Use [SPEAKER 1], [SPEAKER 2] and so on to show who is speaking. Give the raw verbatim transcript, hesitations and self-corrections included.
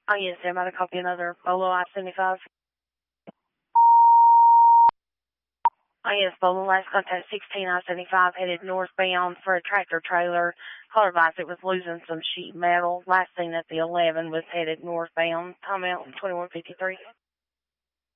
[SPEAKER 1] Oh, yes, I'm about to copy another Bolo I seventy-five. Oh, yes, Bolo last contact sixteen I seventy-five headed northbound for a tractor trailer. Caller advised it was losing some sheet metal. Last seen at the eleven was headed northbound. Time out twenty-one fifty-three.